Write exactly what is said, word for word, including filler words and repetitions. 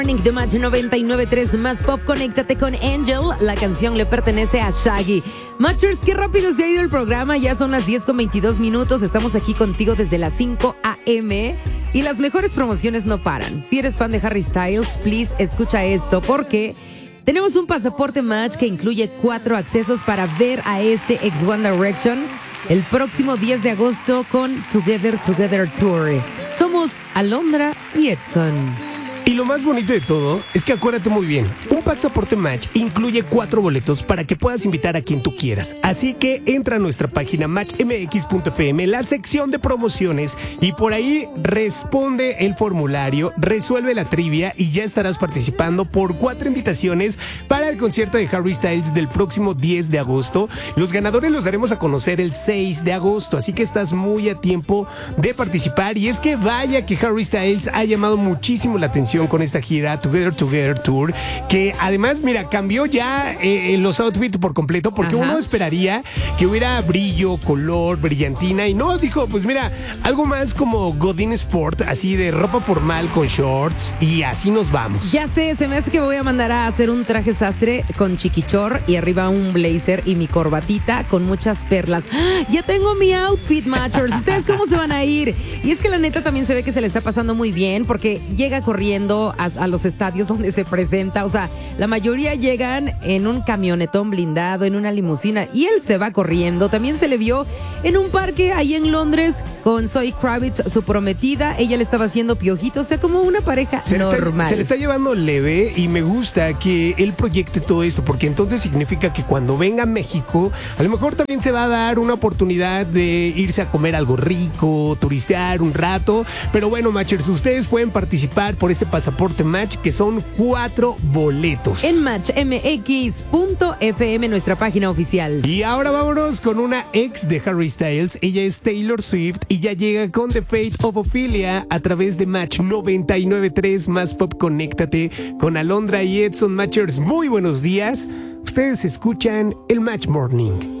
De Match noventa y nueve punto tres más pop, conéctate con Angel. La canción le pertenece a Shaggy. Matchers, qué rápido se ha ido el programa. Ya son las diez con veintidós minutos. Estamos aquí contigo desde las cinco a.m. y las mejores promociones no paran. Si eres fan de Harry Styles, please escucha esto porque tenemos un pasaporte Match que incluye cuatro accesos para ver a este ex One Direction el próximo diez de agosto con Together Together Tour. Somos Alondra y Edson. Y lo más bonito de todo es que acuérdate muy bien, un pasaporte Match incluye cuatro boletos para que puedas invitar a quien tú quieras. Así que entra a nuestra página match m x punto f m, la sección de promociones, y por ahí responde el formulario, resuelve la trivia y ya estarás participando por cuatro invitaciones para el concierto de Harry Styles del próximo diez de agosto. Los ganadores los daremos a conocer el seis de agosto, así que estás muy a tiempo de participar. Y es que vaya que Harry Styles ha llamado muchísimo la atención con esta gira Together Together Tour, que además, mira, cambió ya eh, los outfits por completo, porque Ajá. uno esperaría que hubiera brillo, color, brillantina, y no, dijo, pues mira, algo más como Godin Sport, así de ropa formal con shorts, y así nos vamos. Ya sé, se me hace que voy a mandar a hacer un traje sastre con chiquichor y arriba un blazer y mi corbatita con muchas perlas. ¡Ah! Ya tengo mi outfit, Matchers. ¿Ustedes cómo se van a ir? Y es que la neta también se ve que se le está pasando muy bien, porque llega corriendo A, a los estadios donde se presenta. O sea, la mayoría llegan en un camionetón blindado, en una limusina, y él se va corriendo. También se le vio en un parque ahí en Londres con Zoe Kravitz, su prometida. Ella le estaba haciendo piojitos, o sea, como una pareja se normal. Está, se le está llevando leve, y me gusta que él proyecte todo esto, porque entonces significa que cuando venga a México, a lo mejor también se va a dar una oportunidad de irse a comer algo rico, turistear un rato. Pero bueno, Matchers, ustedes pueden participar por este pasaporte Match, que son cuatro boletos. En match m x punto f m, nuestra página oficial. Y ahora vámonos con una ex de Harry Styles. Ella es Taylor Swift y ya llega con The Fate of Ophelia a través de Match noventa y nueve punto tres más pop. Conéctate con Alondra y Edson. Matchers, muy buenos días. Ustedes escuchan el Match Morning.